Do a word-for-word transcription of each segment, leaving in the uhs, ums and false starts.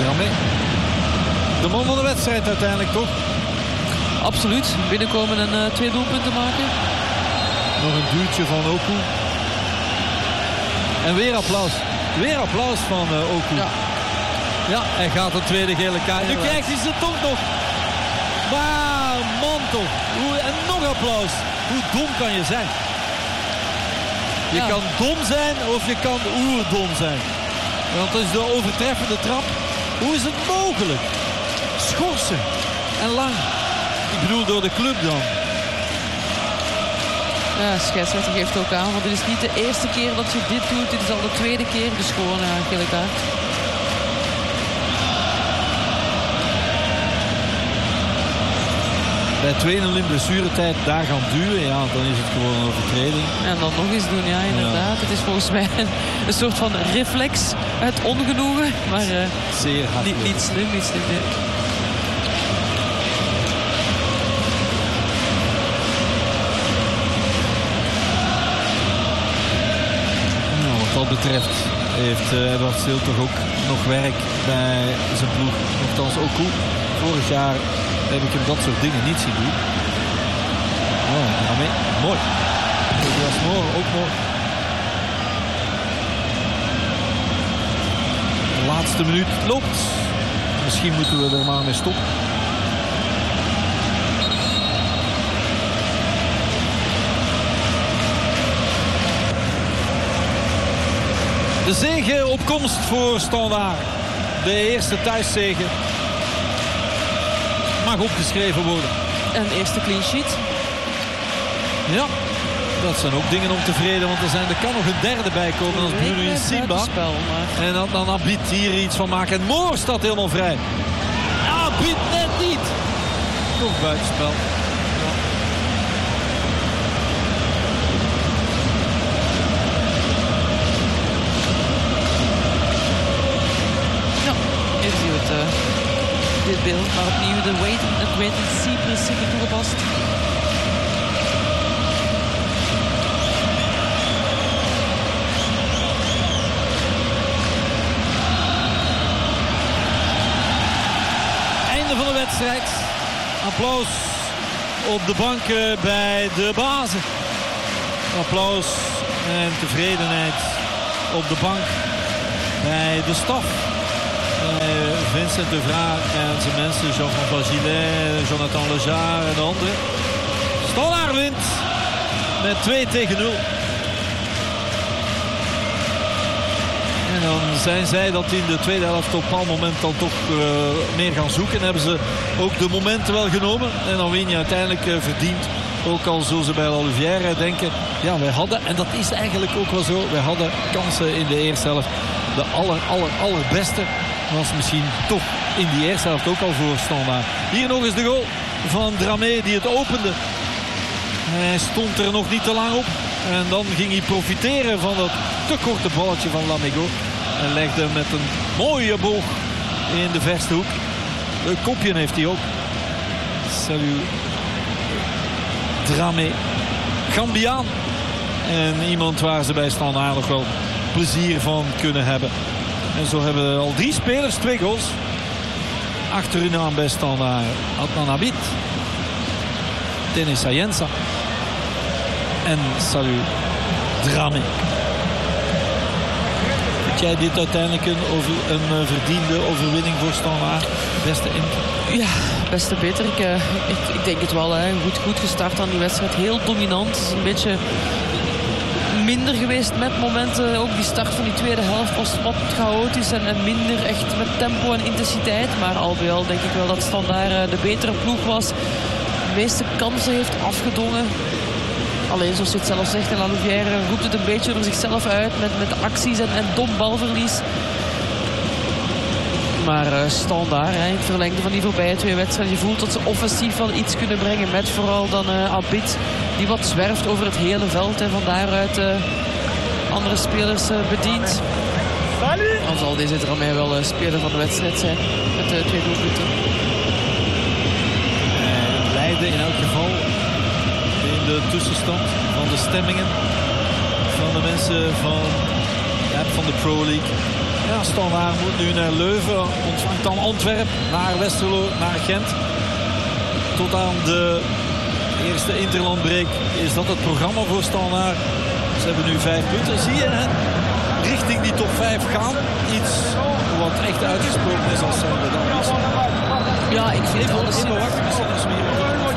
Dramé. De man van de wedstrijd uiteindelijk, toch? Absoluut. Binnenkomen en uh, twee doelpunten maken. Nog een duwtje van Oku. En weer applaus. Weer applaus van uh, Oku. Ja. Ja, hij gaat een tweede gele kaart. Nu krijgt hij ze toch nog. Maar man toch. Hoe, en nog applaus. Hoe dom kan je zijn? Je Ja. kan dom zijn of je kan oerdom zijn. Want dat is de overtreffende trap. Hoe is het mogelijk? Schorsen. En lang. Ik bedoel door de club dan. Ja, scheidsrechter geeft ook aan. Want dit is niet de eerste keer dat je dit doet. Dit is al de tweede keer. Dus gewoon een uh, gele kaart. Bij twee nul in blessuretijd daar gaan duwen, ja, dan is het gewoon een overtreding. En dan nog eens doen, ja, inderdaad. Ja. Het is volgens mij een, een soort van reflex uit ongenoegen. Maar uh, zeer hard. Niet, niet slim, niet slim. Nee. Nou, wat dat betreft heeft uh, Edward Sil toch ook nog werk bij zijn ploeg. Nochtans ook goed. Vorig jaar heb ik hem dat soort dingen niet zien doen. Oh, daarmee. Mooi. Tobias Moore ook mooi. De laatste minuut loopt. Misschien moeten we er maar mee stoppen. De zege op komst voor Standaard. De eerste thuiszege mag opgeschreven worden. Een eerste clean sheet. Ja, dat zijn ook dingen om tevreden. Want er, zijn, er kan nog een derde bij komen als Bruno Simba. Maar... En dan, dan Abid hier iets van maken. En Moore staat helemaal vrij. Abid net niet. Toch buitenspel. Ja. Ja, hier zie je het. Uh... Dit beeld, maar opnieuw de wait and wait and see principe toegepast. Einde van de wedstrijd. Applaus op de banken bij de bazen. Applaus en tevredenheid op de bank bij de staf. Vincent de Vraag en zijn mensen, Jean-François Gillet, Jonathan Lejar en de anderen. Standaard wint met twee tegen nul. En dan zijn zij dat in de tweede helft op een bepaald moment dan toch uh, meer gaan zoeken. En hebben ze ook de momenten wel genomen. En dan win je uiteindelijk uh, verdiend. Ook al zullen ze bij Olivier denken. Ja, wij hadden, en dat is eigenlijk ook wel zo. Wij hadden kansen in de eerste helft. De aller, aller, allerbeste was misschien toch in die eerste helft ook al voor Standaard. Hier nog eens de goal van Dramé die het opende. Hij stond er nog niet te lang op. En dan ging hij profiteren van dat te korte balletje van Lamego. En legde met een mooie boog in de verste hoek. Een kopje heeft hij ook. Salut Dramé. Gambiaan. En iemand waar ze bij Standaard nog wel plezier van kunnen hebben. En zo hebben we al drie spelers, twee goals. Achter hun naam bij Standaard Adnan Abid, Denis Ayensa en Salut Dramé. Vind jij dit uiteindelijk een, over, een verdiende overwinning voor Standaard? Beste in? Ja, beste beter. Ik, uh, ik, ik denk het wel. Hè. Goed, goed gestart aan die wedstrijd. Heel dominant. Een beetje minder geweest met momenten. Ook die start van die tweede helft was wat chaotisch en, en minder echt met tempo en intensiteit. Maar al bij al denk ik wel dat Standaard uh, de betere ploeg was. De meeste kansen heeft afgedwongen. Alleen zoals je het zelf zegt, en Louvière roept het een beetje door zichzelf uit met, met acties en, en dom balverlies. Maar uh, Standaard, hè, in het verlengde van die voorbije twee wedstrijden. Je voelt dat ze offensief wel iets kunnen brengen. Met vooral dan uh, Abid, die wat zwerft over het hele veld. En van daaruit uh, andere spelers uh, bedient. Dan zal deze Dramé wel uh, speler van de wedstrijd zijn. Met uh, twee doelpunten. Uh, Leiden in elk geval in de tussenstand van de stemmingen van de mensen van, ja, van de Pro League. Ja, Ja, Standaard moet nu naar Leuven. Ontvangt dan Antwerpen naar Westerlo, naar Gent. Tot aan de eerste interlandbreak is dat het programma voor Standaard. Ze hebben nu vijf punten. Zie je hen richting die top vijf gaan? Iets wat echt uitgesproken is als zijnde dan is. Ja, ik vind Even, alles... even wachten, misschien als we hier...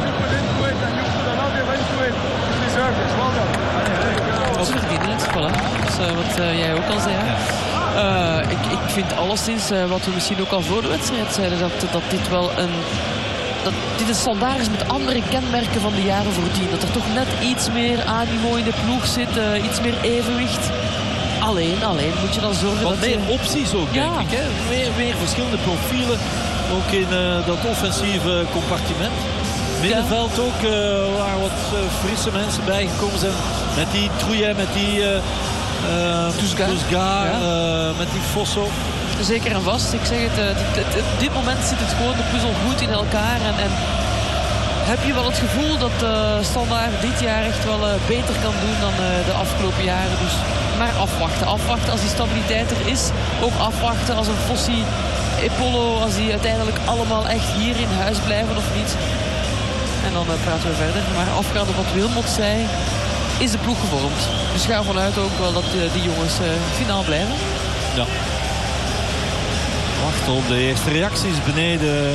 Ze verdienen het, voilà. Dat is uh, wat uh, jij ook al zei. Ja. Uh, ik, ik vind alleszins, uh, wat we misschien ook al voor de wedstrijd zeiden, dat, dat dit wel een... Dat dit een Standaard is met andere kenmerken van de jaren voordien. Dat er toch net iets meer animo in de ploeg zit, uh, iets meer evenwicht. Alleen, alleen moet je dan zorgen wat dat meer je... opties ook, ja. denk ik. Hè? Meer, meer verschillende profielen. Ook in uh, dat offensieve compartiment. Middenveld ook, uh, waar wat uh, frisse mensen bijgekomen zijn. Met die Trouillet, met die uh, uh, Tousgaard, ja. uh, met die Fosso. Zeker en vast. Ik zeg het, uh, dit, dit, op dit moment zit het gewoon de puzzel goed in elkaar. En, en heb je wel het gevoel dat uh, Standaard dit jaar echt wel uh, beter kan doen dan uh, de afgelopen jaren. Dus maar afwachten. Afwachten als die stabiliteit er is. Ook afwachten als een Fossi, Epolo, als die uiteindelijk allemaal echt hier in huis blijven of niet. En dan uh, praten we verder. Maar afgaande op wat Wilmot zei, is de ploeg gevormd. Dus ga vanuit ook wel dat uh, die jongens uh, finaal blijven. Ja. Wachten op de eerste reacties beneden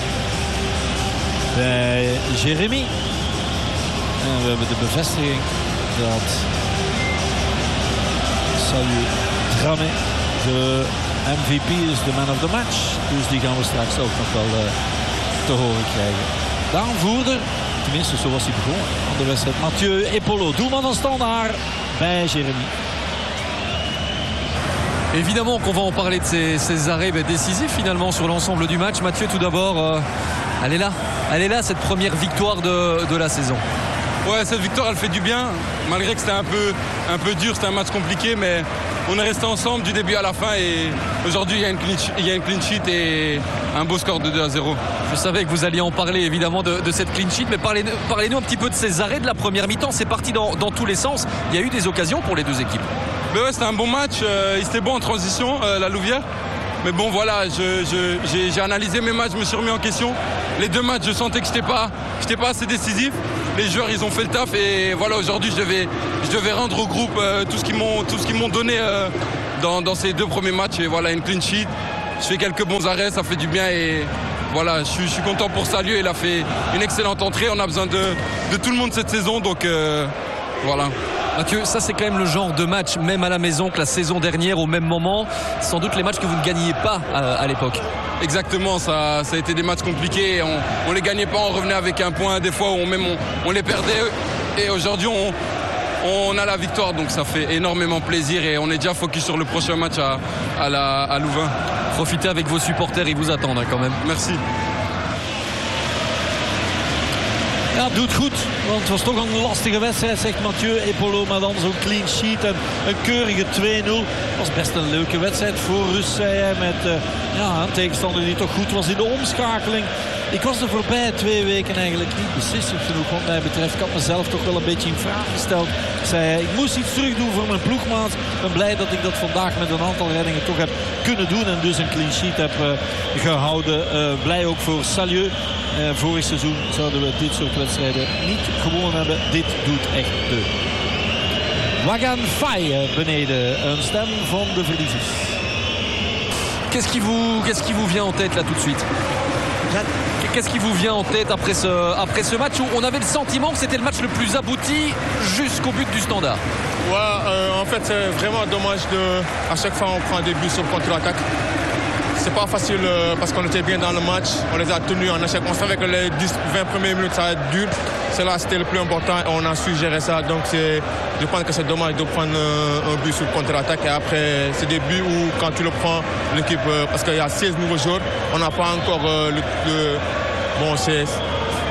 bij Jeremy. En we hebben de bevestiging dat Salut Dramé de M V P is, de man of the match. Dus die gaan we straks ook nog wel uh, te horen krijgen. De aanvoerder, tenminste zo was hij begonnen aan de wedstrijd, Mathieu Epolo, doelman van Standaard bij Jeremy. Évidemment qu'on va en parler de ces, ces arrêts bah, décisifs finalement sur l'ensemble du match. Mathieu, tout d'abord, euh, elle est là. Elle est là, cette première victoire de, de la saison. Ouais, cette victoire, elle fait du bien. Malgré que c'était un peu, un peu dur, c'était un match compliqué, mais on est resté ensemble du début à la fin. Et aujourd'hui, il y a une clean, il y a une clean sheet et un beau score de deux à zéro. Je savais que vous alliez en parler évidemment de, de cette clean sheet, mais parlez, parlez-nous un petit peu de ces arrêts de la première mi-temps. C'est parti dans, dans tous les sens. Il y a eu des occasions pour les deux équipes. Ben ouais, c'était un bon match. Euh, il était bon en transition, euh, la Louvière. Mais bon, voilà, je, je, j'ai, j'ai analysé mes matchs, je me suis remis en question. Les deux matchs, je sentais que je n'étais pas, j'étais pas assez décisif. Les joueurs, ils ont fait le taf. Et voilà, aujourd'hui, je devais, je devais rendre au groupe euh, tout ce qu'ils m'ont, tout ce qu'ils m'ont donné euh, dans, dans ces deux premiers matchs. Et voilà, une clean sheet. Je fais quelques bons arrêts, ça fait du bien. Et voilà, je suis, je suis content pour Salieu. Il a fait une excellente entrée. On a besoin de, de tout le monde cette saison. Donc euh, voilà. Mathieu, ça c'est quand même le genre de match, même à la maison, que la saison dernière, au même moment. Sans doute les matchs que vous ne gagniez pas à, à l'époque. Exactement, ça, ça a été des matchs compliqués. On ne les gagnait pas, on revenait avec un point. Des fois, on, même on, on les perdait. Et aujourd'hui, on, on a la victoire. Donc ça fait énormément plaisir. Et on est déjà focus sur le prochain match à, à, la, à Louvain. Profitez avec vos supporters, ils vous attendent hein, quand même. Merci. Ja, doet goed, want het was toch een lastige wedstrijd, zegt Mathieu Epolo. Maar dan zo'n clean sheet en een keurige twee nul. Het was best een leuke wedstrijd voor rust, zei hij. Met uh, ja, een tegenstander die toch goed was in de omschakeling. Ik was de voorbije twee weken eigenlijk niet beslissend genoeg wat mij betreft. Ik had mezelf toch wel een beetje in vraag gesteld. Zei hij, ik moest iets terug doen voor mijn ploegmaat. Ik ben blij dat ik dat vandaag met een aantal reddingen toch heb kunnen doen. En dus een clean sheet heb uh, gehouden. Uh, blij ook voor Salieu. Uh, vorig seizoen zouden we dit soort wedstrijden niet gewonnen hebben. Dit doet echt de. Wagan Faye beneden. Een stem van de verliezers. Qu'est-ce qui vous, qu'est-ce qui vous vient en tête là tout de suite? Qu'est-ce qui vous vient en tête après ce, après ce match où on avait le sentiment que c'était le match le plus abouti jusqu'au but du Standard? Ouais, euh, en fait c'est vraiment dommage de, à chaque fois on prend des buts sur contre-attaque. C'est pas facile euh, parce qu'on était bien dans le match, on les a tenus en échec. On savait que les dix vingt premières minutes ça allait être dur. Cela c'était le plus important et on a su gérer ça. Donc c'est, je pense que c'est dommage de prendre euh, un but sur contre-attaque. Et après c'est des buts où quand tu le prends, l'équipe, euh, parce qu'il y a seize nouveaux joueurs, on n'a pas encore euh, le, le... Bon c'est...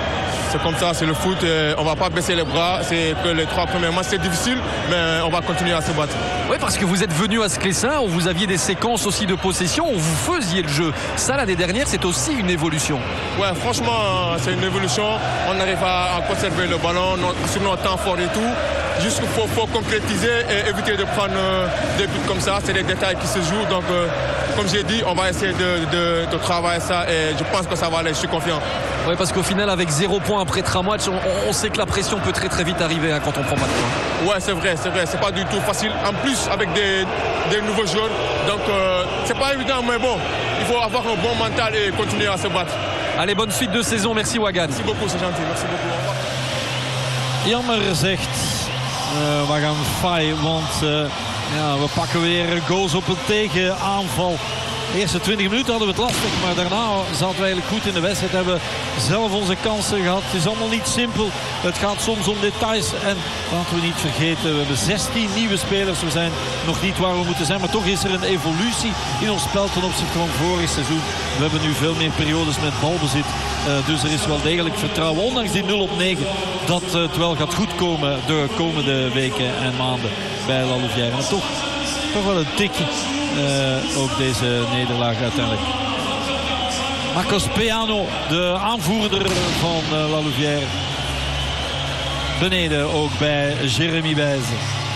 c'est comme ça, c'est le foot. Et on ne va pas baisser les bras. C'est que les trois premiers matchs, c'est difficile, mais on va continuer à se battre. Oui, parce que vous êtes venu à Sclessin, où vous aviez des séquences aussi de possession, où vous faisiez le jeu. Ça, l'année dernière, c'est aussi une évolution. Ouais, franchement, c'est une évolution. On arrive à, à conserver le ballon sur notre temps fort et tout. Juste qu'il faut, faut concrétiser et éviter de prendre euh, des buts comme ça. C'est des détails qui se jouent. Donc, euh, comme j'ai dit, on va essayer de, de, de travailler ça et je pense que ça va aller. Je suis confiant. Oui, parce qu'au final, avec zéro point après trois matchs, on, on sait que la pression peut très très vite arriver hein, quand on prend pas de points. Ouais, c'est vrai, c'est vrai. C'est pas du tout facile. En plus, avec des, des nouveaux joueurs. Donc, euh, c'est pas évident, mais bon, il faut avoir un bon mental et continuer à se battre. Allez, bonne suite de saison. Merci Wagan. Merci beaucoup, c'est gentil. Merci beaucoup. Au revoir. Jammer zegt uh, Wagan Faye, want uh, ja, we pakken weer goals op een tegenaanval. De eerste twintig minuten hadden we het lastig, maar daarna zaten we eigenlijk goed in de wedstrijd. Hebben we zelf onze kansen gehad. Het is allemaal niet simpel. Het gaat soms om details. En laten we niet vergeten, we hebben zestien nieuwe spelers. We zijn nog niet waar we moeten zijn, maar toch is er een evolutie in ons spel ten opzichte van vorig seizoen. We hebben nu veel meer periodes met balbezit. Uh, dus er is wel degelijk vertrouwen, ondanks die nul op negen, dat uh, het wel gaat goedkomen de komende weken en maanden bij La Louvière. En toch, toch wel een tikje. Uh, ook deze nederlaag uiteindelijk. Marcos Peano, de aanvoerder van uh, La Louvière. Beneden ook bij Jérémy Bijze.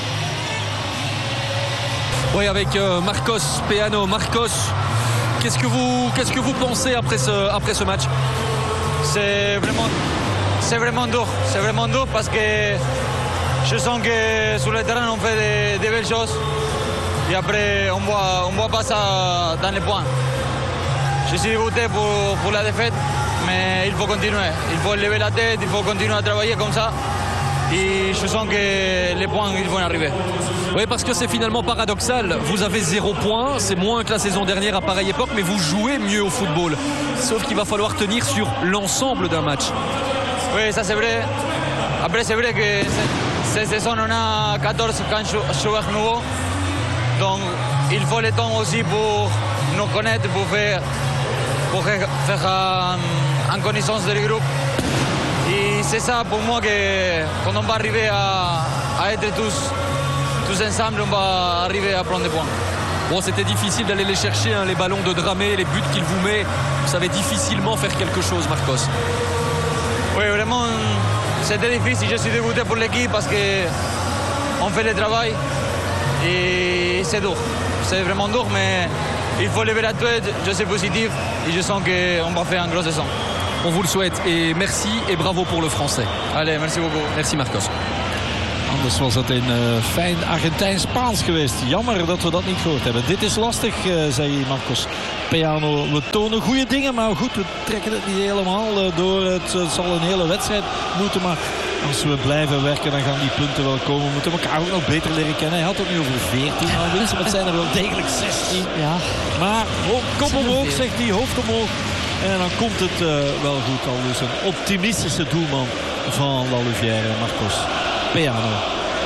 Oui, avec euh, Marcos Peano. Marcos, qu'est-ce que vous, qu'est-ce que vous pensez après ce, après ce match? C'est vraiment, c'est vraiment dur. C'est vraiment dur parce que je sens que sur le terrain on fait des, des belles choses. Et après, on voit, on voit pas ça dans les points. Je suis dégoûté pour, pour la défaite, mais il faut continuer. Il faut lever la tête, il faut continuer à travailler comme ça. Et je sens que les points ils vont arriver. Oui, parce que c'est finalement paradoxal. Vous avez zéro point, c'est moins que la saison dernière à pareille époque, mais vous jouez mieux au football. Sauf qu'il va falloir tenir sur l'ensemble d'un match. Oui, ça c'est vrai. Après, c'est vrai que cette saison, on a quatorze joueurs nouveaux. Donc il faut le temps aussi pour nous connaître, pour faire, pour faire euh, en connaissance du groupe. Et c'est ça pour moi que quand on va arriver à, à être tous, tous ensemble, on va arriver à prendre des points. Bon, c'était difficile d'aller les chercher, hein, les ballons de Dramé, les buts qu'il vous met. Vous savez difficilement faire quelque chose, Marcos. Oui, vraiment, c'était difficile. Je suis dégoûté pour l'équipe parce qu'on fait le travail. Et c'est dur, c'est vraiment dur, mais il faut lever la tête, je suis positif et je sens qu'on va faire une grosse saison. On vous le souhaite et merci et bravo pour le français. Allez, merci beaucoup. Merci Marcos. Anders was het een uh, fijn Argentijn-Spaans geweest. Jammer dat we dat niet gehoord hebben. Dit is lastig, uh, zei Marcos Peano. We tonen goede dingen, maar goed, we trekken het niet helemaal uh, door. Het, het zal een hele wedstrijd moeten, maar als we blijven werken, dan gaan die punten wel komen. We moeten elkaar ook nog beter leren kennen. Hij had het nu over veertien winsten, maar het zijn er wel degelijk zestien. Ja. Maar oh, kop omhoog, zegt hij, hoofd omhoog. En dan komt het uh, wel goed. Al dus een optimistische doelman van La Louvière, Marcos Peano.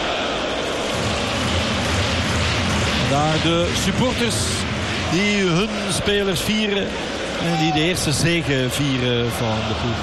Daar de supporters die hun spelers vieren en die de eerste zege vieren van de ploeg.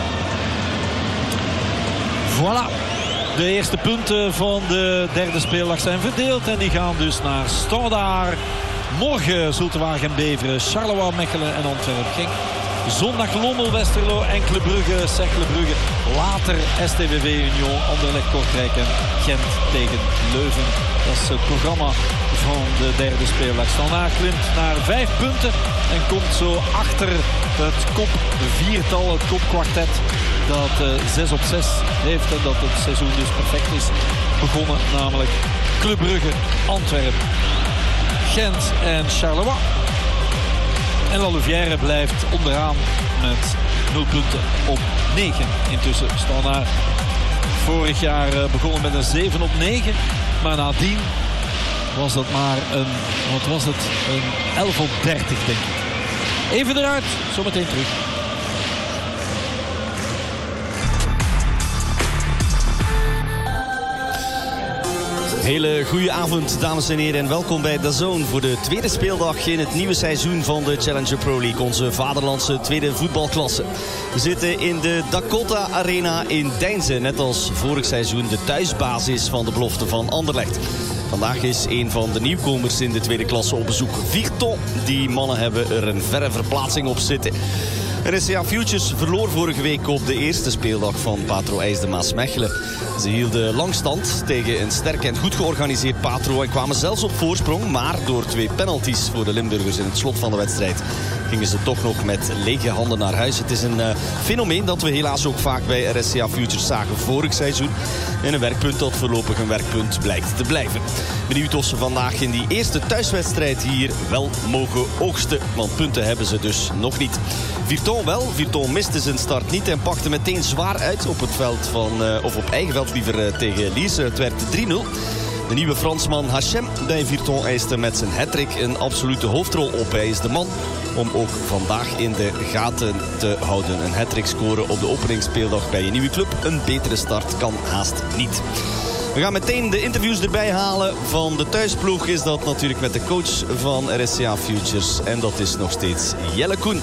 Voilà. De eerste punten van de derde speeldag zijn verdeeld en die gaan dus naar Standaard. Morgen Zulte Waregem en Beveren, Charleroi, Mechelen en Antwerpen Genk. Zondag Lommel, Westerlo en Club Brugge, Cercle Brugge. Later S T V V Union, Anderlecht, Kortrijk en Gent tegen Leuven. Dat is het programma van de derde speeldag. Standaard klimt naar vijf punten en komt zo achter het kopviertal, het kopkwartet. Dat uh, zes op zes heeft en dat het seizoen dus perfect is begonnen. Namelijk Club Brugge, Antwerpen, Gent en Charleroi. En La Louvière blijft onderaan met nul punten op negen. Intussen Standaard vorig jaar begonnen met een zeven op negen. Maar nadien was dat maar een, wat was het, een elf op dertig denk ik. Even eruit, zometeen terug. Hele goede avond, dames en heren, en welkom bij DAZN voor de tweede speeldag in het nieuwe seizoen van de Challenger Pro League, onze vaderlandse tweede voetbalklasse. We zitten in de Dakota Arena in Deinze, net als vorig seizoen de thuisbasis van de belofte van Anderlecht. Vandaag is een van de nieuwkomers in de tweede klasse op bezoek, Virton. Die mannen hebben er een verre verplaatsing op zitten. R S C A Futures verloor vorige week op de eerste speeldag van Patro IJs de Maasmechelen. Ze hielden lang stand tegen een sterk en goed georganiseerd Patro en kwamen zelfs op voorsprong. Maar door twee penalties voor de Limburgers in het slot van de wedstrijd gingen ze toch nog met lege handen naar huis. Het is een uh, fenomeen dat we helaas ook vaak bij R S C A Futures zagen vorig seizoen. En een werkpunt dat voorlopig een werkpunt blijkt te blijven. Benieuwd of ze vandaag in die eerste thuiswedstrijd hier wel mogen oogsten. Want punten hebben ze dus nog niet. Virton wel. Virton miste zijn start niet en pakte meteen zwaar uit op het veld van, uh, of op eigen veld liever uh, tegen Lierse. Het werd drie nul. De nieuwe Fransman Hachem bij Virton eiste met zijn hattrick een absolute hoofdrol op. Hij is de man om ook vandaag in de gaten te houden. Een hattrick scoren op de openingsspeeldag bij een nieuwe club. Een betere start kan haast niet. We gaan meteen de interviews erbij halen. Van de thuisploeg is dat natuurlijk met de coach van R S C A Futures. En dat is nog steeds Jelle Koen.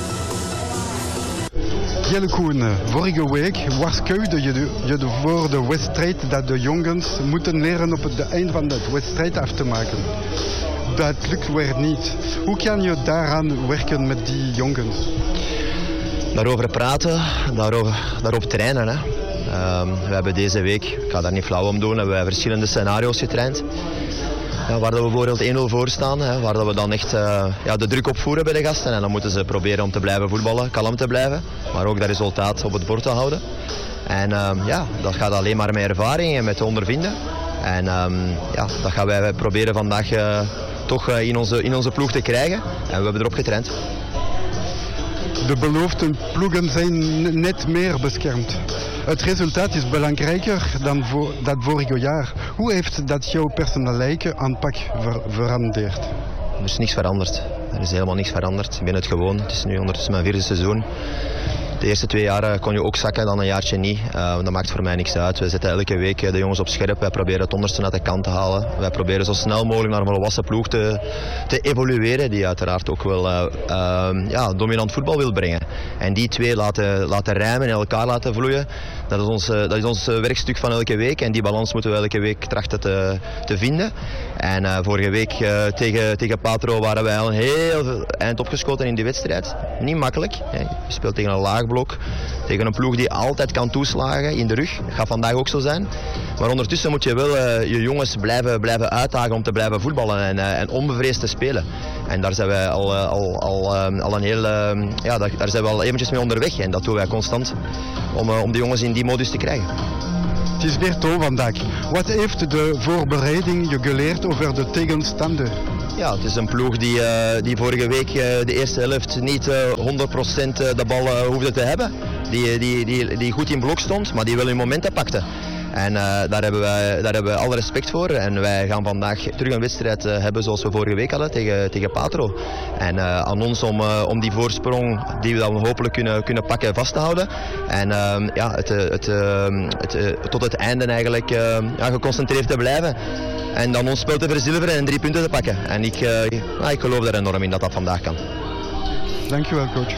Jelle Koen, vorige week waarschuwde je, de, je de voor de wedstrijd dat de jongens moeten leren op het eind van de wedstrijd af te maken. Dat lukt weer niet. Hoe kan je daaraan werken met die jongens? Daarover praten, daarover, daarop trainen. Hè. Um, we hebben deze week, ik ga daar niet flauw om doen, hebben wij verschillende scenario's getraind. Ja, waar dat we bijvoorbeeld één nul voor staan, hè, waar dat we dan echt uh, ja, de druk opvoeren bij de gasten. En dan moeten ze proberen om te blijven voetballen, kalm te blijven. Maar ook dat resultaat op het bord te houden. En um, ja, dat gaat alleen maar met ervaring en met ondervinden. En um, ja, dat gaan wij proberen vandaag uh, toch uh, in, onze, in onze ploeg te krijgen. En we hebben erop getraind. De beloofde ploegen zijn net meer beschermd. Het resultaat is belangrijker dan voor, dat vorige jaar. Hoe heeft dat jouw persoonlijke aanpak ver, veranderd? Er is niks veranderd. Er is helemaal niks veranderd. Ik ben het gewoon. Het is nu ondertussen mijn vierde seizoen. De eerste twee jaren kon je ook zakken, dan een jaartje niet. Uh, dat maakt voor mij niks uit. We zetten elke week de jongens op scherp. Wij proberen het onderste naar de kant te halen. Wij proberen zo snel mogelijk naar een volwassen ploeg te, te evolueren. Die uiteraard ook wel uh, uh, ja, dominant voetbal wil brengen. En die twee laten, laten rijmen en elkaar laten vloeien. Dat is, ons, uh, dat is ons werkstuk van elke week. En die balans moeten we elke week trachten te, te vinden. En uh, vorige week uh, tegen, tegen Patro waren wij al een heel eind opgeschoten in die wedstrijd. Niet makkelijk. Hè. Je speelt tegen een laag blok, tegen een ploeg die altijd kan toeslagen in de rug. Dat gaat vandaag ook zo zijn. Maar ondertussen moet je wel uh, je jongens blijven, blijven uitdagen om te blijven voetballen en, uh, en onbevreesd te spelen. En daar zijn wij al, uh, al, al, uh, al een heel, uh, ja, daar, daar zijn we al eventjes mee onderweg. En dat doen wij constant om, uh, om die jongens in die modus te krijgen. Het is Virton vandaag. Wat heeft de voorbereiding je geleerd over de tegenstander? Ja, het is een ploeg die, uh, die vorige week uh, de eerste helft niet uh, honderd procent de bal uh, hoefde te hebben. Die, die, die, die goed in blok stond, maar die wel in momenten pakte. En uh, daar, hebben wij, daar hebben we alle respect voor. En wij gaan vandaag terug een wedstrijd uh, hebben zoals we vorige week hadden tegen, tegen Patro. En uh, aan ons om, uh, om die voorsprong die we dan hopelijk kunnen, kunnen pakken vast te houden. En uh, ja, het, het, uh, het, uh, tot het einde eigenlijk uh, ja, geconcentreerd te blijven. En dan ons spel te verzilveren en drie punten te pakken. En ik, uh, nou, ik geloof er enorm in dat dat vandaag kan. Dankjewel, coach.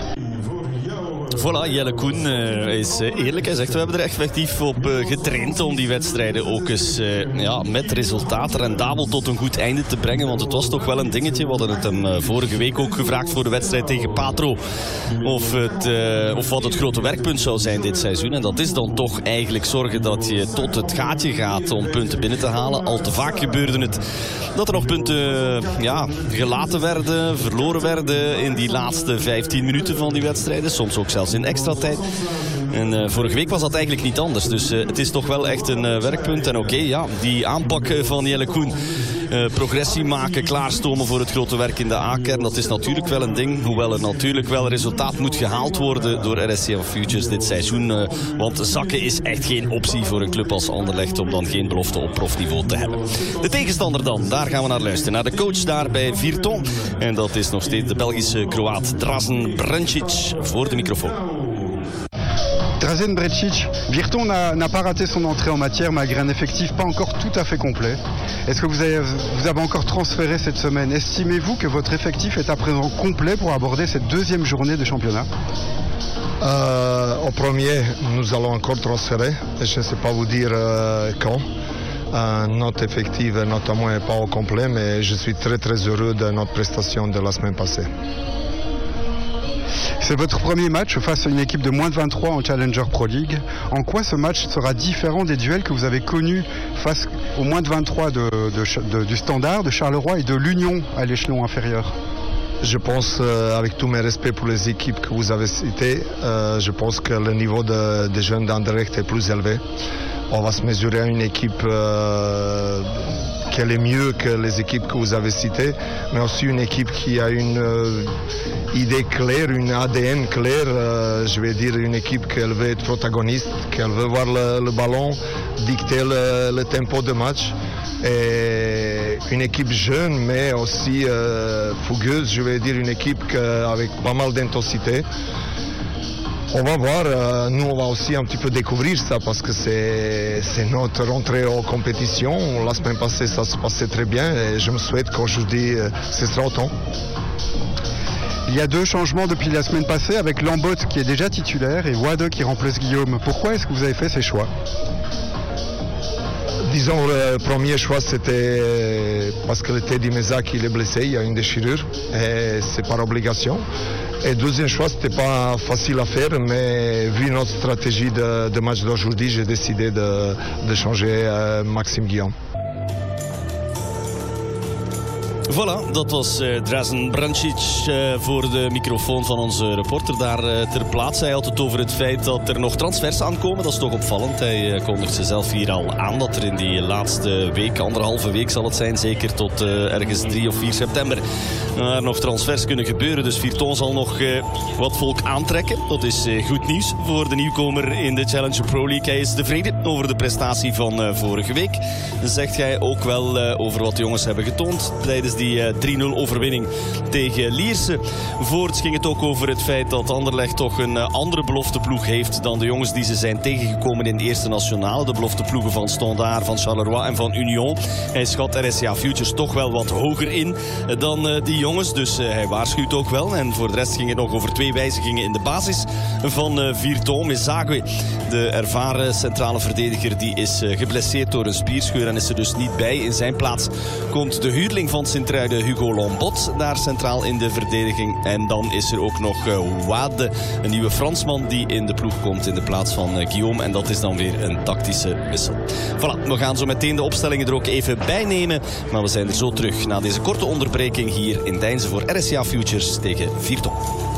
Voilà, Jelle Koen uh, is uh, eerlijk. Hij zegt, we hebben er effectief op uh, getraind om die wedstrijden ook eens uh, ja, met resultaat rendabel tot een goed einde te brengen. Want het was toch wel een dingetje. We hadden het hem uh, vorige week ook gevraagd voor de wedstrijd tegen Patro. Of, het, uh, of wat het grote werkpunt zou zijn dit seizoen. En dat is dan toch eigenlijk zorgen dat je tot het gaatje gaat om punten binnen te halen. Al te vaak gebeurde het dat er nog punten uh, ja, gelaten werden, verloren werden in die laatste vijftien minuten van die wedstrijden. Soms ook zelfs in extra tijd. En uh, vorige week was dat eigenlijk niet anders. Dus uh, het is toch wel echt een uh, werkpunt. En oké, okay, ja, die aanpak van Jelle Koen. Uh, progressie maken, klaarstomen voor het grote werk in de A-kern. Dat is natuurlijk wel een ding. Hoewel er natuurlijk wel resultaat moet gehaald worden door R S C A Futures dit seizoen. Uh, want zakken is echt geen optie voor een club als Anderlecht om dan geen belofte op profniveau te hebben. De tegenstander dan, daar gaan we naar luisteren. Naar de coach daar bij Virton. En dat is nog steeds de Belgische Kroaat Dražen Brancic voor de microfoon. Drazen Brecic, Virton n'a, n'a pas raté son entrée en matière malgré un effectif pas encore tout à fait complet. Est-ce que vous avez, vous avez encore transféré cette semaine? Estimez-vous que votre effectif est à présent complet pour aborder cette deuxième journée de championnat? Euh, au premier, nous allons encore transférer. Je ne sais pas vous dire euh, quand. Euh, notre effectif, notamment, n'est pas au complet, mais je suis très très heureux de notre prestation de la semaine passée. C'est votre premier match face à une équipe de moins de vingt-trois en Challenger Pro League. En quoi ce match sera différent des duels que vous avez connus face aux moins de vingt-trois de, de, de, du Standard, de Charleroi et de l'Union à l'échelon inférieur? Je pense, euh, avec tous mes respects pour les équipes que vous avez citées, euh, je pense que le niveau de, des jeunes d'Anderlecht est plus élevé. On va se mesurer à une équipe euh, qui est mieux que les équipes que vous avez citées, mais aussi une équipe qui a une euh, idée claire, une A D N claire. Euh, je vais dire une équipe qu'elle veut être protagoniste, qu'elle veut voir le, le ballon, dicter le, le tempo de match. Et une équipe jeune mais aussi euh, fougueuse, je vais dire une équipe avec pas mal d'intensité. On va voir, euh, nous on va aussi un petit peu découvrir ça parce que c'est, c'est notre rentrée en compétition. La semaine passée ça se passait très bien et je me souhaite qu'aujourd'hui euh, ce sera autant. Il y a deux changements depuis la semaine passée avec Lambotte qui est déjà titulaire et Wade qui remplace Guillaume. Pourquoi est-ce que vous avez fait ces choix? Disons, le premier choix, c'était parce que le Teddy Mezak, il est blessé, il y a une déchirure, et c'est par obligation. Et le deuxième choix, c'était pas facile à faire, mais vu notre stratégie de, de match d'aujourd'hui, j'ai décidé de, de changer euh, Maxime Guillaume. Voilà, dat was uh, Drazen Brancic uh, voor de microfoon van onze reporter daar uh, ter plaatse. Hij had het over het feit dat er nog transfers aankomen. Dat is toch opvallend. Hij uh, kondigt ze zelf hier al aan dat er in die laatste week, anderhalve week zal het zijn, zeker tot uh, ergens drie of vier september, uh, er nog transfers kunnen gebeuren. Dus Virton zal nog uh, wat volk aantrekken. Dat is uh, goed nieuws voor de nieuwkomer in de Challenger Pro League. Hij is tevreden over de prestatie van uh, vorige week. Zegt hij ook wel uh, over wat de jongens hebben getoond tijdens die uh, drie nul overwinning tegen Lierse. Voorts ging het ook over het feit dat Anderlecht toch een uh, andere belofteploeg heeft dan de jongens die ze zijn tegengekomen in de eerste nationale. De belofteploegen van Standard, van Charleroi en van Union. Hij schat R S C A Futures toch wel wat hoger in uh, dan uh, die jongens. Dus uh, hij waarschuwt ook wel. En voor de rest ging het nog over twee wijzigingen in de basis van uh, Virton. Mezagwe, de ervaren centrale verdediger, die is uh, geblesseerd door een spierscheur en is er dus niet bij. In zijn plaats komt de huurling van Sint-Truiden, Hugo Lambot, daar centraal in de verdediging. En dan is er ook nog uh, Wade, een nieuwe Fransman die in de ploeg komt in de plaats van uh, Guillaume. En dat is dan weer een tactische wissel. Voilà, we gaan zo meteen de opstellingen er ook even bij nemen. Maar we zijn er zo terug na deze korte onderbreking hier in Deinze voor R S C A Futures tegen Virton.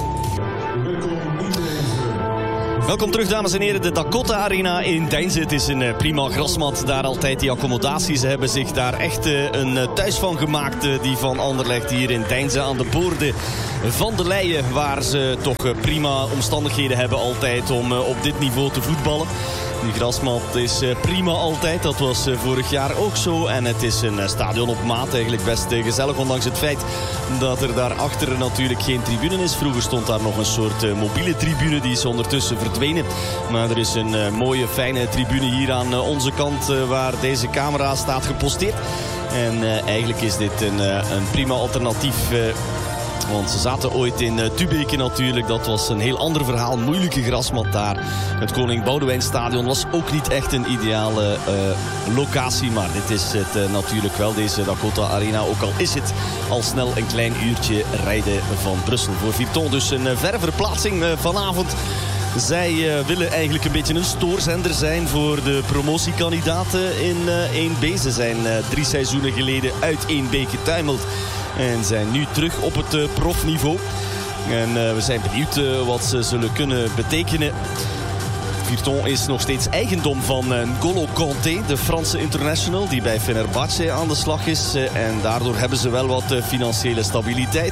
Welkom terug, dames en heren, de Dakota Arena in Deinze. Het is een prima grasmat, daar altijd die accommodaties. Ze hebben zich daar echt een thuis van gemaakt, die van Anderlecht hier in Deinze aan de boorden van de Leyen, waar ze toch prima omstandigheden hebben altijd om op dit niveau te voetballen. Die grasmat is prima altijd, dat was vorig jaar ook zo. En het is een stadion op maat, eigenlijk best gezellig, ondanks het feit dat er daarachter natuurlijk geen tribune is. Vroeger stond daar nog een soort mobiele tribune, die is ondertussen verdwenen. Maar er is een mooie, fijne tribune hier aan onze kant, waar deze camera staat geposteerd. En uh, eigenlijk is dit een, uh, een prima alternatief. Uh, Want ze zaten ooit in uh, Tubeke natuurlijk. Dat was een heel ander verhaal. Moeilijke grasmat daar. Het Koning Boudewijnstadion was ook niet echt een ideale uh, locatie. Maar dit is het uh, natuurlijk wel, deze Dakota Arena. Ook al is het al snel een klein uurtje rijden van Brussel voor Virton. Dus een uh, verre verplaatsing uh, vanavond. Zij uh, willen eigenlijk een beetje een stoorzender zijn voor de promotiekandidaten in uh, één B. Ze zijn uh, drie seizoenen geleden uit één B getuimeld. En zijn nu terug op het uh, profniveau. En uh, we zijn benieuwd uh, wat ze zullen kunnen betekenen. Virton is nog steeds eigendom van uh, N'Golo Kanté, de Franse international, die bij Fenerbahce aan de slag is. Uh, en daardoor hebben ze wel wat uh, financiële stabiliteit.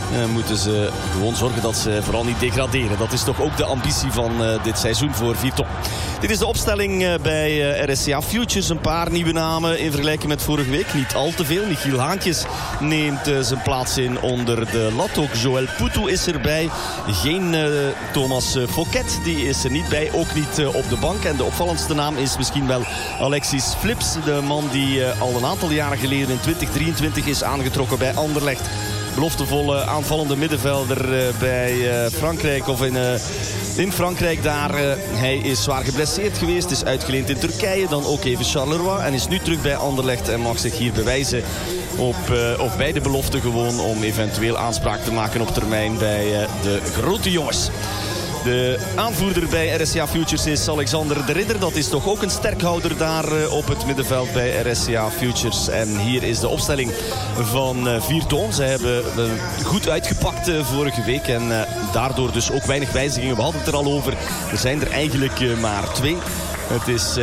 En moeten ze gewoon zorgen dat ze vooral niet degraderen. Dat is toch ook de ambitie van uh, dit seizoen voor Virton. Dit is de opstelling uh, bij uh, R S C A Futures. Een paar nieuwe namen in vergelijking met vorige week. Niet al te veel. Michiel Haantjes neemt uh, zijn plaats in onder de lat. Ook Joël Poutou is erbij. Geen uh, Thomas Fouquet. Die is er niet bij. Ook niet uh, op de bank. En de opvallendste naam is misschien wel Alexis Flips. De man die uh, al een aantal jaren geleden in twintig drieëntwintig is aangetrokken bij Anderlecht. Beloftevolle aanvallende middenvelder uh, bij uh, Frankrijk of in, uh, in Frankrijk daar. Uh, hij is zwaar geblesseerd geweest, is uitgeleend in Turkije, dan ook even Charleroi en is nu terug bij Anderlecht en mag zich hier bewijzen op, uh, of bij de belofte gewoon om eventueel aanspraak te maken op termijn bij uh, de grote jongens. De aanvoerder bij R S C A Futures is Alexander de Ridder. Dat is toch ook een sterkhouder daar op het middenveld bij R S C A Futures. En hier is de opstelling van Virton. Zij hebben goed uitgepakt vorige week. En daardoor dus ook weinig wijzigingen. We hadden het er al over. Er zijn er eigenlijk maar twee. Het is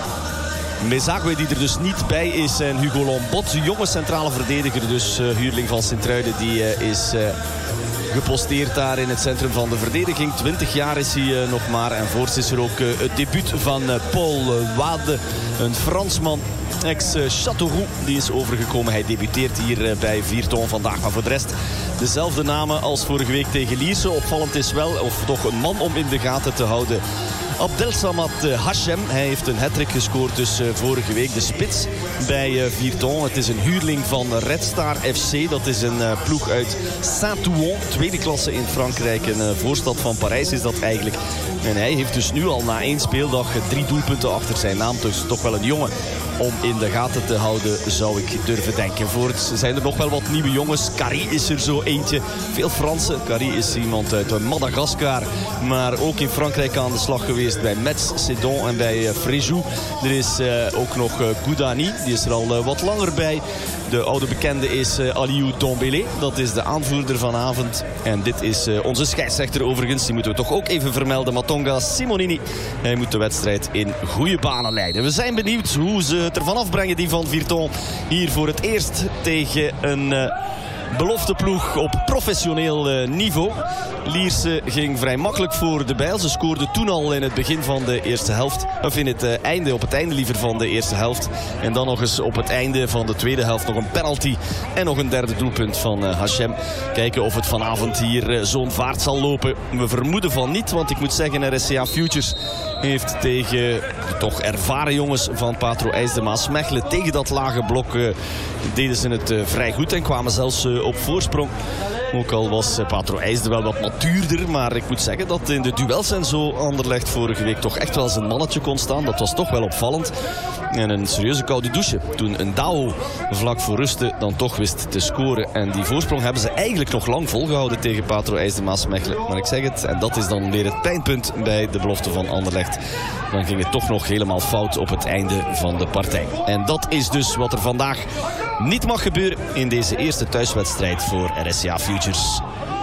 Mezagwe die er dus niet bij is. En Hugo Lombot, jonge centrale verdediger. Dus uh, huurling van Sint-Truiden, die uh, is Uh, geposteerd daar in het centrum van de verdediging. twintig jaar is hij uh, nog maar. En voorts is er ook uh, het debuut van uh, Paul uh, Wade. Een Fransman, ex-Châteauroux. Die is overgekomen. Hij debuteert hier uh, bij Virton vandaag. Maar voor de rest dezelfde namen als vorige week tegen Lierse. Opvallend is wel, of toch een man om in de gaten te houden, Abdelsamad Hachem. Hij heeft een hattrick gescoord dus uh, vorige week. De spits bij uh, Virton. Het is een huurling van Red Star F C. Dat is een uh, ploeg uit Saint-Ouen. Tweede klasse in Frankrijk. Een uh, voorstad van Parijs is dat eigenlijk. En hij heeft dus nu al na één speeldag drie doelpunten achter zijn naam. Dus toch wel een jongen om in de gaten te houden, zou ik durven denken. Voorts zijn er nog wel wat nieuwe jongens. Carrie is er zo eentje. Veel Fransen. Carrie is iemand uit Madagascar. Maar ook in Frankrijk aan de slag geweest bij Metz, Sedan en bij uh, Fréjus. Er is uh, ook nog uh, Goudani. Die is er al uh, wat langer bij. De oude bekende is uh, Aliou Dombele. Dat is de aanvoerder vanavond. En dit is uh, onze scheidsrechter overigens. Die moeten we toch ook even vermelden. Matonga Simonini. Hij moet de wedstrijd in goede banen leiden. We zijn benieuwd hoe ze het ervan afbrengen, die van Virton. Hier voor het eerst tegen een uh, belofteploeg op professioneel uh, niveau. Lierse ging vrij makkelijk voor de bijl. Ze scoorde toen al in het begin van de eerste helft. Of in het uh, einde, op het einde liever van de eerste helft. En dan nog eens op het einde van de tweede helft nog een penalty. En nog een derde doelpunt van uh, Hachem. Kijken of het vanavond hier uh, zo'n vaart zal lopen. We vermoeden van niet, want ik moet zeggen, R S C A Futures heeft tegen de toch ervaren jongens van Patro IJs de Maasmechelen, tegen dat lage blok uh, deden ze het uh, vrij goed en kwamen zelfs uh, op voorsprong. Ook al was uh, Patro IJsde wel wat natuurder, maar ik moet zeggen dat in de duels en zo Anderlecht vorige week toch echt wel zijn mannetje kon staan. Dat was toch wel opvallend. En een serieuze koude douche toen een Dao vlak voor rusten dan toch wist te scoren. En die voorsprong hebben ze eigenlijk nog lang volgehouden tegen Patro IJs de Maasmechelen. Maar ik zeg het, en dat is dan weer het pijnpunt bij de belofte van Anderlecht. Dan ging het toch nog helemaal fout op het einde van de partij. En dat is dus wat er vandaag niet mag gebeuren in deze eerste thuiswedstrijd voor R S C A Futures.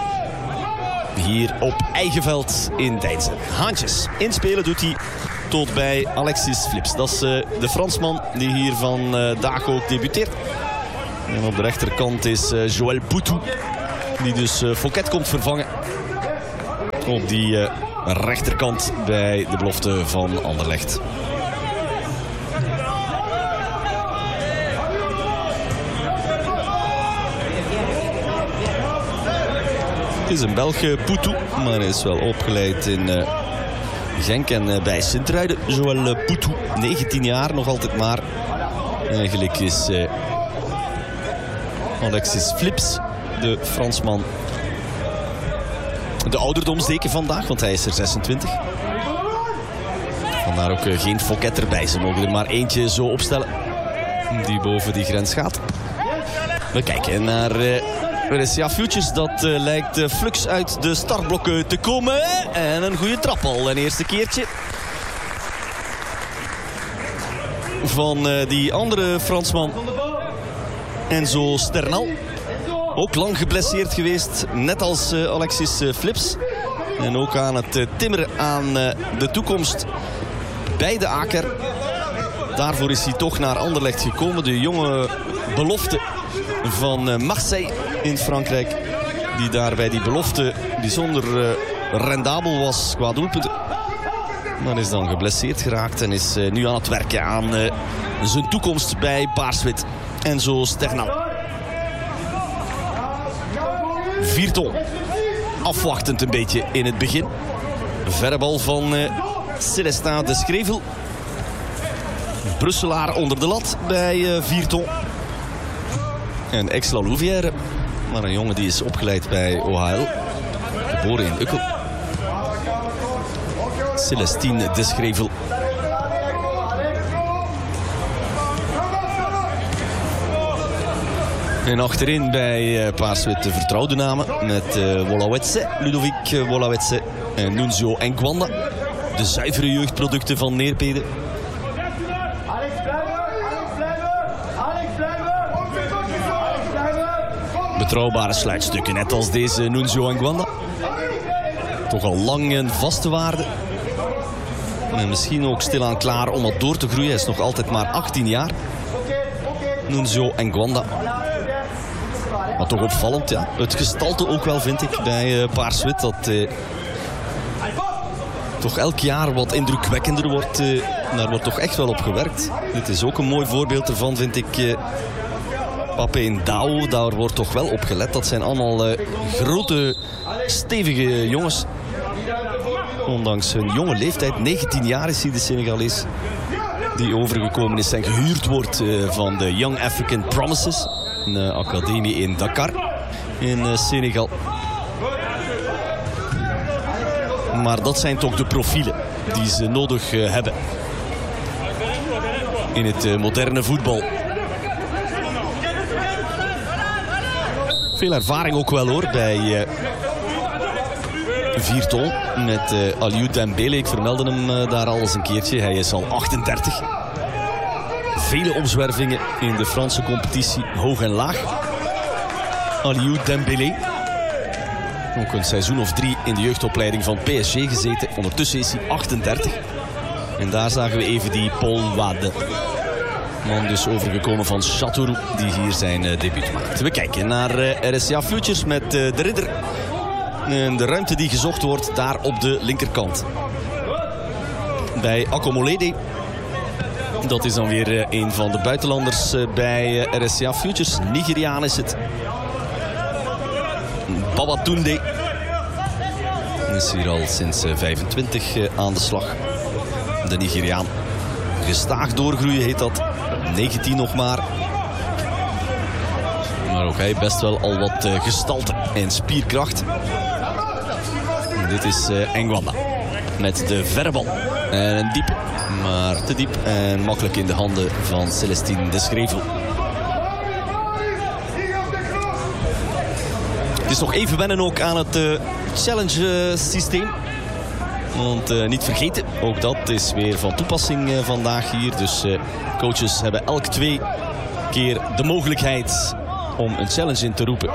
Hier op eigen veld in Deinzen. Haantjes inspelen doet hij tot bij Alexis Flips. Dat is uh, de Fransman die hier vandaag ook debuteert. En op de rechterkant is uh, Joël Poutou, die dus uh, Fouquet komt vervangen. Op die uh, rechterkant bij de belofte van Anderlecht. Het is een Belg, Poutou, maar hij is wel opgeleid in uh, Genk en uh, bij Sint-Truiden. Joël Poutou, negentien jaar, nog altijd maar. Eigenlijk is uh, Alexis Flips, de Fransman, de ouderdomsdeken vandaag, want hij is er zesentwintig. Vandaar ook uh, geen Fouquet erbij. Ze mogen er maar eentje zo opstellen die boven die grens gaat. We kijken naar Uh, R S C A Futures, dat uh, lijkt uh, flux uit de startblokken te komen. En een goede trap al, een eerste keertje. Van uh, die andere Fransman, Enzo Sternal. Ook lang geblesseerd geweest, net als uh, Alexis uh, Flips. En ook aan het uh, timmeren aan uh, de toekomst bij de Aker. Daarvoor is hij toch naar Anderlecht gekomen. De jonge belofte van uh, Marseille in Frankrijk. die daar bij die belofte bijzonder uh, rendabel was qua doelpunten. Maar is dan geblesseerd geraakt en is uh, nu aan het werken aan uh, zijn toekomst bij Paars-Wit. Enzo Sternal. Vierton. Afwachtend een beetje in het begin. Verre bal van uh, Celestin de Schrevel. Brusselaar onder de lat bij uh, Vierton. En ex-La Louvière. Maar een jongen die is opgeleid bij O H L. Geboren in Ukkel. Celestine de Schrevel. En achterin bij uh, Paars-Wit de vertrouwde namen. Met uh, Wolawetse, Ludovic uh, Wolawetse en Nunzio Ngwanda. De zuivere jeugdproducten van Neerpede. Betrouwbare sluitstukken, net als deze Nunzio Ngwanda. Toch al lang een vaste waarde. En misschien ook stilaan klaar om wat door te groeien. Hij is nog altijd maar achttien jaar. Nunzio Ngwanda. Maar toch opvallend, ja. Het gestalte ook wel, vind ik, bij uh, Paars-Wit. Dat uh, toch elk jaar wat indrukwekkender wordt. Uh, daar wordt toch echt wel op gewerkt. Dit is ook een mooi voorbeeld ervan, vind ik. Uh, Pape en Dao, daar wordt toch wel op gelet. Dat zijn allemaal uh, grote, stevige jongens. Ondanks hun jonge leeftijd, negentien jaar is hij de Senegalees. Die overgekomen is en gehuurd wordt uh, van de Young African Promises. Een uh, academie in Dakar, in uh, Senegal. Maar dat zijn toch de profielen die ze nodig uh, hebben. In het uh, moderne voetbal. Veel ervaring ook wel hoor bij uh, Vierton met uh, Aliou Dembele. Ik vermeldde hem uh, daar al eens een keertje. Hij is al achtendertig. Vele omzwervingen in de Franse competitie, hoog en laag. Aliou Dembele. Ook een seizoen of drie in de jeugdopleiding van P S G gezeten. Ondertussen is hij achtendertig. En daar zagen we even die Paul Wade. Man dus overgekomen van Châteauroux, die hier zijn uh, debuut maakt. We kijken naar uh, R S C A Futures met uh, de Ridder. En de ruimte die gezocht wordt daar op de linkerkant. Bij Akomolede. Dat is dan weer uh, een van de buitenlanders uh, bij uh, R S C A Futures. Nigeriaan is het. Babatunde. Is hier al sinds uh, vijfentwintig uh, aan de slag. De Nigeriaan. Gestaag doorgroeien heet dat. negentien nog maar. Maar ook hij best wel al wat uh, gestalte en spierkracht. En dit is uh, Ngwanda. Met de verre bal. En een diep. Maar te diep en makkelijk in de handen van Celestine de Schrevel. Het is nog even wennen ook aan het uh, challenge uh, systeem. Want uh, niet vergeten, ook dat is weer van toepassing uh, vandaag hier. Dus uh, coaches hebben elk twee keer de mogelijkheid om een challenge in te roepen.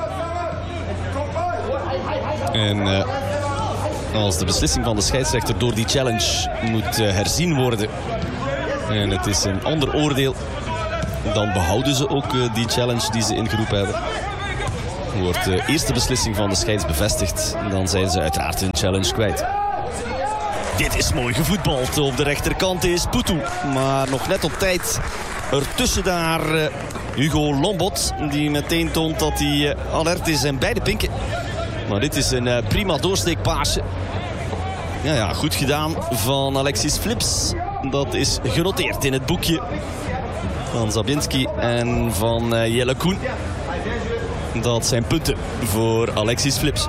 En uh, als de beslissing van de scheidsrechter door die challenge moet uh, herzien worden en het is een ander oordeel, dan behouden ze ook uh, die challenge die ze ingeroepen hebben. Wordt de eerste beslissing van de scheids bevestigd, dan zijn ze uiteraard hun challenge kwijt. Dit is mooi gevoetbald. Op de rechterkant is Putu. Maar nog net op tijd ertussen daar uh, Hugo Lombot. Die meteen toont dat hij uh, alert is en beide pinken. Maar dit is een uh, prima doorsteekpaasje. Ja, ja, goed gedaan van Alexis Flips. Dat is genoteerd in het boekje van Zabinski en van uh, Jelle Koen. Dat zijn punten voor Alexis Flips.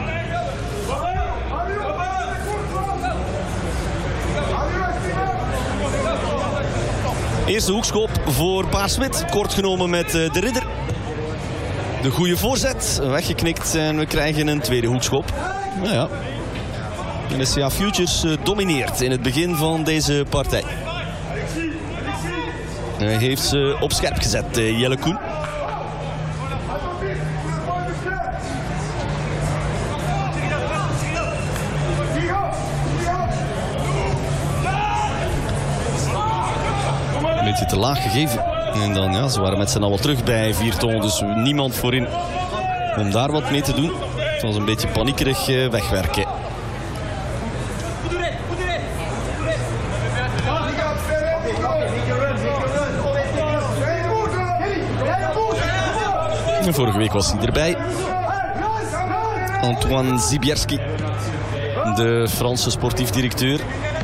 Eerste hoekschop voor Paars-Wit. Kort genomen met uh, de Ridder. De goede voorzet. Weggeknikt en we krijgen een tweede hoekschop. Nou ja. R S C A Futures uh, domineert in het begin van deze partij. Hij heeft ze op scherp gezet, uh, Jelle Koen. Een beetje te laag gegeven. En dan, ja, ze waren met z'n allen terug bij Vierton, dus niemand voorin om daar wat mee te doen. Het was een beetje paniekerig uh, wegwerken. En vorige week was hij erbij. Antoine Zibierski, de Franse sportief directeur.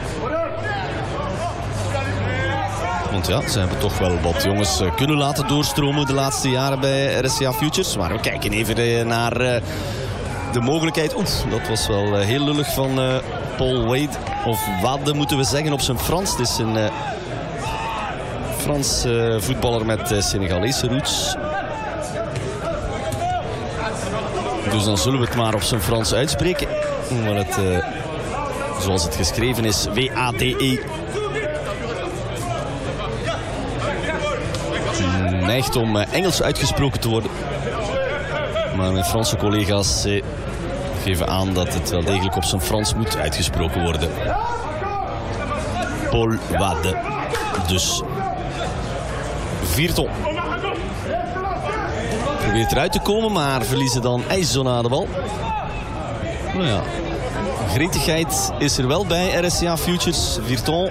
Want ja, ze hebben toch wel wat jongens kunnen laten doorstromen de laatste jaren bij R S C A Futures. Maar we kijken even naar de mogelijkheid. Oef, dat was wel heel lullig van Paul Wade. Of Wade moeten we zeggen op zijn Frans. Het is een Frans voetballer met Senegalese roots. Dus dan zullen we het maar op zijn Frans uitspreken. Hoewel het, uh, zoals het geschreven is, W A D E. Neigt om uh, Engels uitgesproken te worden. Maar mijn Franse collega's uh, geven aan dat het wel degelijk op zijn Frans moet uitgesproken worden. Paul Wade. Dus Virton. Probeert eruit te komen, maar verliezen dan IJsselzoon aan de bal. Nou ja, gretigheid is er wel bij R S C A Futures. Virton.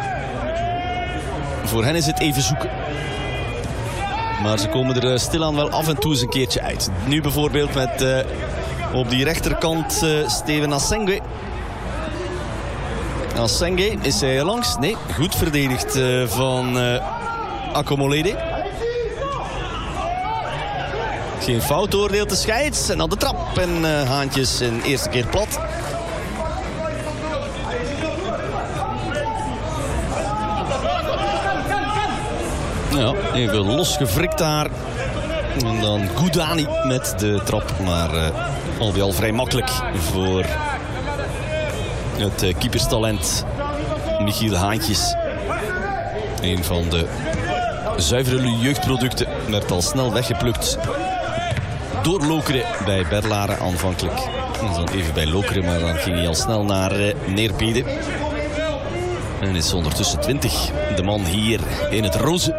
Voor hen is het even zoeken. Maar ze komen er stilaan wel af en toe eens een keertje uit. Nu bijvoorbeeld met uh, op die rechterkant uh, Steven Assenge. Assenge, is hij er langs? Nee, goed verdedigd uh, van uh, Akomolede. Geen fout, oordeelt de scheids. En dan de trap. En uh, Haantjes een eerste keer plat. Ja, even losgefrikt daar. En dan Goudani met de trap. Maar uh, al bij al vrij makkelijk voor het uh, keeperstalent Michiel Haantjes. Een van de zuivere jeugdproducten. Werd al snel weggeplukt door Lokeren bij Berlaren aanvankelijk. En dan even bij Lokeren, maar dan ging hij al snel naar uh, Neerpede. En is ondertussen twintig. De man hier in het roze.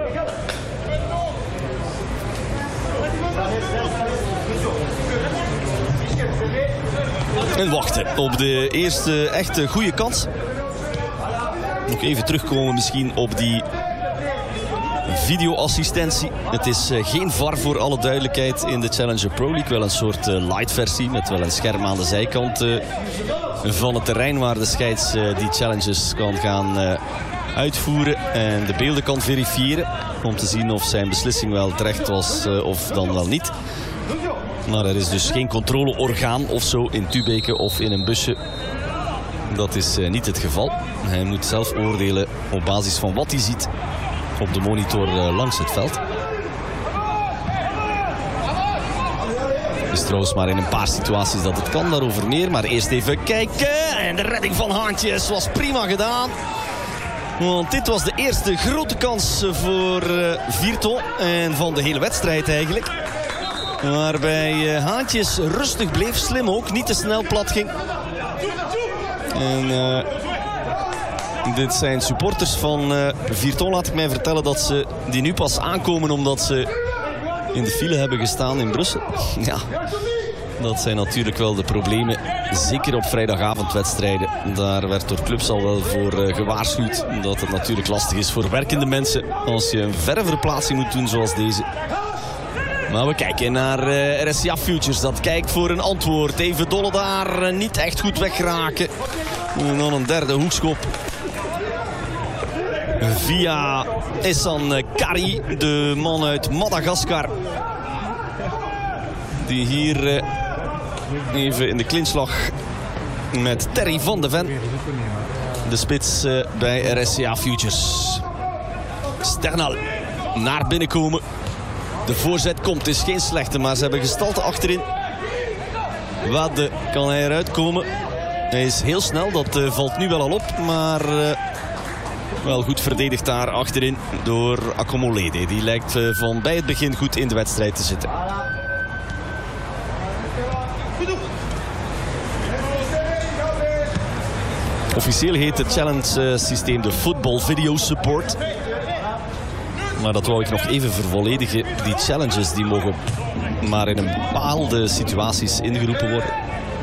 En wachten op de eerste echte goede kans. Nog even terugkomen misschien op die videoassistentie. Het is uh, geen V A R voor alle duidelijkheid in de Challenger Pro League. Wel een soort uh, light versie met wel een scherm aan de zijkant uh, van het terrein waar de scheids uh, die challenges kan gaan uh, uitvoeren en de beelden kan verifiëren om te zien of zijn beslissing wel terecht was uh, of dan wel niet. Maar er is dus geen controleorgaan of zo in Tubeke of in een busje. Dat is uh, niet het geval. Hij moet zelf oordelen op basis van wat hij ziet op de monitor uh, langs het veld. Het is trouwens maar in een paar situaties dat het kan, daarover meer. Maar eerst even kijken. En de redding van Haantjes was prima gedaan. Want dit was de eerste grote kans voor uh, Virton. En van de hele wedstrijd eigenlijk. Waarbij uh, Haantjes rustig bleef, slim ook, niet te snel plat ging. En uh, dit zijn supporters van uh, Virton, laat ik mij vertellen dat ze die nu pas aankomen omdat ze in de file hebben gestaan in Brussel. Ja, dat zijn natuurlijk wel de problemen, zeker op vrijdagavondwedstrijden. Daar werd door clubs al wel voor uh, gewaarschuwd dat het natuurlijk lastig is voor werkende mensen als je een verre verplaatsing moet doen zoals deze. Maar we kijken naar uh, R S C A Futures. Dat kijkt voor een antwoord. Even Dolle daar uh, niet echt goed weggeraken. En dan een derde hoekschop. Via Essan Kari, de man uit Madagaskar. Die hier uh, even in de klinslag met Terry van de Ven. De spits uh, bij R S C A Futures. Sternal naar binnen komen. De voorzet komt, is geen slechte, maar ze hebben gestalte achterin. Wade kan hij eruit komen. Hij is heel snel, dat uh, valt nu wel al op, maar uh, wel goed verdedigd daar achterin door Akomolede. Die lijkt uh, van bij het begin goed in de wedstrijd te zitten. Officieel heet het challenge systeem de Football Video Support. Maar dat wou ik nog even vervolledigen. Die challenges die mogen maar in een bepaalde situaties ingeroepen worden.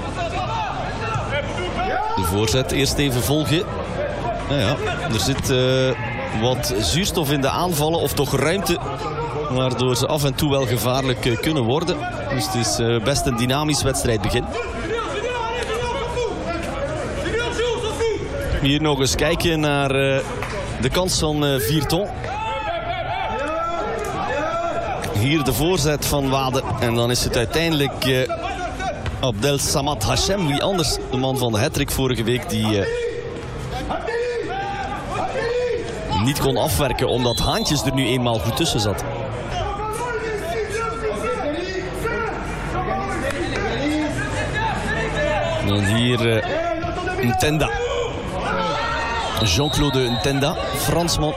De voorzet eerst even volgen. Nou ja, er zit uh, wat zuurstof in de aanvallen, of toch ruimte, waardoor ze af en toe wel gevaarlijk uh, kunnen worden. Dus het is uh, best een dynamisch wedstrijdbegin. Hier nog eens kijken naar uh, de kans van uh, Virton. Hier de voorzet van Wade. En dan is het uiteindelijk uh, Abdel Samad Hachem. Wie anders, de man van de hattrick vorige week, die uh, niet kon afwerken omdat Haantjes er nu eenmaal goed tussen zat. En hier uh, Ntenda. Jean-Claude Ntenda, Fransman.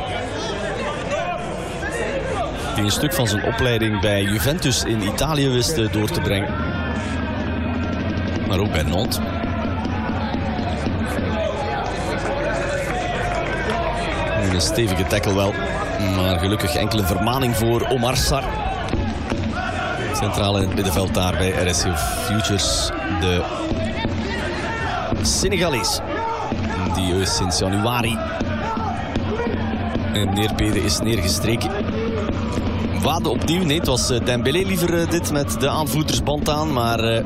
Die een stuk van zijn opleiding bij Juventus in Italië wist uh, door te brengen. Maar ook bij Nantes. Een stevige tackle wel. Maar gelukkig enkele vermaning voor Omar Sarr. Centraal in het middenveld daar bij R S C Futures. De Senegalees. Die sinds januari in Neerpede is neergestreken. Wade opnieuw. Nee, het was Dembélé liever uh, dit met de aanvoerdersband aan. Maar uh,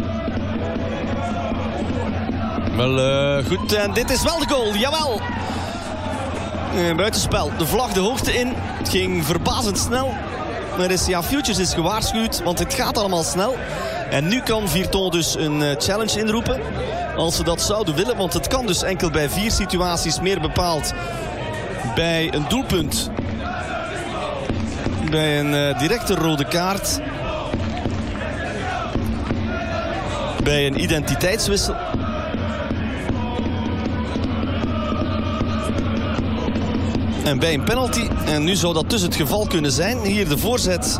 wel uh, goed. En dit is wel de goal. Jawel. Uh, buitenspel. De vlag de hoogte in. Het ging verbazend snel. Maar R S C Futures is gewaarschuwd, want het gaat allemaal snel. En nu kan Virton dus een uh, challenge inroepen. Als ze dat zouden willen, want het kan dus enkel bij vier situaties, meer bepaald bij een doelpunt. Bij een uh, directe rode kaart. Bij een identiteitswissel. En bij een penalty. En nu zou dat dus het geval kunnen zijn. Hier de voorzet.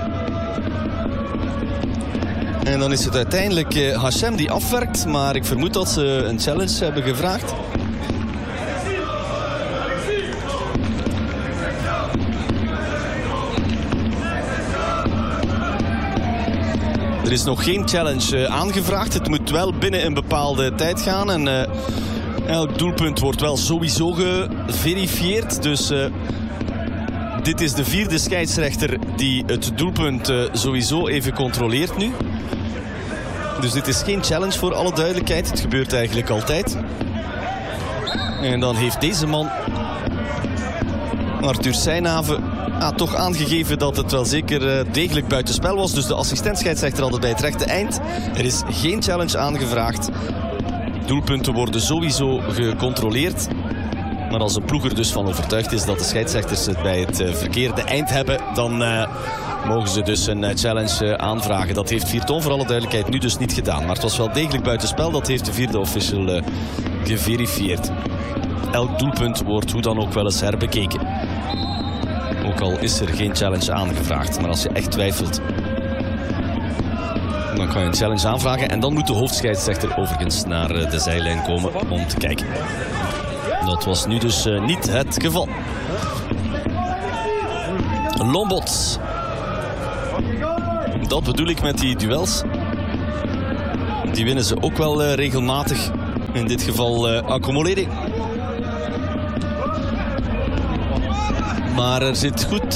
En dan is het uiteindelijk uh, Hachem die afwerkt. Maar ik vermoed dat ze een challenge hebben gevraagd. Er is nog geen challenge uh, aangevraagd. Het moet wel binnen een bepaalde tijd gaan. En uh, elk doelpunt wordt wel sowieso geverifieerd. Dus uh, dit is de vierde scheidsrechter die het doelpunt uh, sowieso even controleert nu. Dus dit is geen challenge voor alle duidelijkheid. Het gebeurt eigenlijk altijd. En dan heeft deze man, Arthur Seijnhaven, ah, toch aangegeven dat het wel zeker uh, degelijk buitenspel was. Dus de assistent-scheidsrechter had het bij het rechte eind. Er is geen challenge aangevraagd. Doelpunten worden sowieso gecontroleerd. Maar als een ploeg er dus van overtuigd is dat de scheidsrechters het bij het uh, verkeerde eind hebben, dan uh, mogen ze dus een uh, challenge uh, aanvragen. Dat heeft Virton voor alle duidelijkheid nu dus niet gedaan. Maar het was wel degelijk buitenspel. Dat heeft de vierde official uh, geverifieerd. Elk doelpunt wordt hoe dan ook wel eens herbekeken. Ook al is er geen challenge aangevraagd. Maar als je echt twijfelt, dan kan je een challenge aanvragen. En dan moet de hoofdscheidsrechter overigens naar uh, de zijlijn komen om te kijken. Dat was nu dus uh, niet het geval. Lombot. Dat bedoel ik met die duels. Die winnen ze ook wel uh, regelmatig. In dit geval uh, Accomolere. Maar er zit goed...